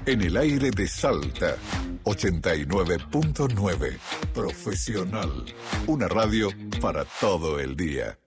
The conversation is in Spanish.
En el aire de Salta, 89.9. Profesional. Una radio para todo el día.